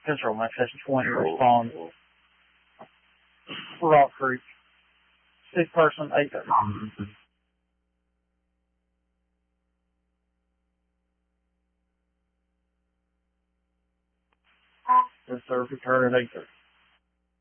Central Memphis 20 respond. Rock Creek. 6 person, 8:30. Yes, sir. Return at 8:30.